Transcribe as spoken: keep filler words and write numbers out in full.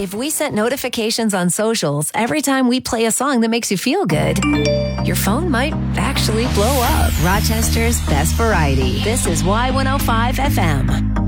If we set notifications on socials every time we play a song that makes you feel good, your phone might actually blow up. Rochester's best variety. This is Y one oh five F M.